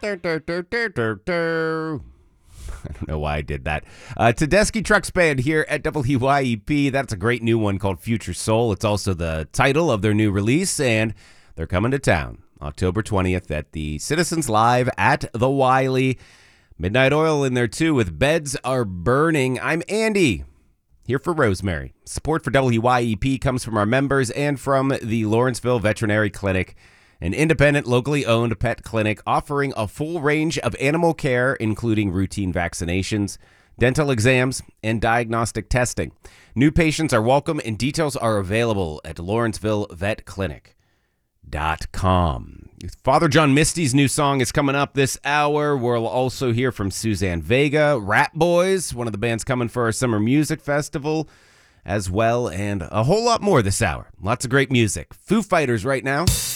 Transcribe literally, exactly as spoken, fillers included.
I don't know why I did that. Uh, Tedeschi Trucks Band here at W Y E P. That's a great new one called Future Soul. It's also the title of their new release, and they're coming to town October twentieth at the Citizens Live at the Wiley. Midnight Oil in there, too, with Beds Are Burning. I'm Andy, here for Rosemary. Support for W Y E P comes from our members and from the Lawrenceville Veterinary Clinic, an independent, locally owned pet clinic offering a full range of animal care, including routine vaccinations, dental exams, and diagnostic testing. New patients are welcome, and details are available at lawrenceville vet clinic dot com. Father John Misty's new song is coming up this hour. We'll also hear from Suzanne Vega, Rat Boys, one of the bands coming for our Summer Music Festival as well, and a whole lot more this hour. Lots of great music. Foo Fighters right now.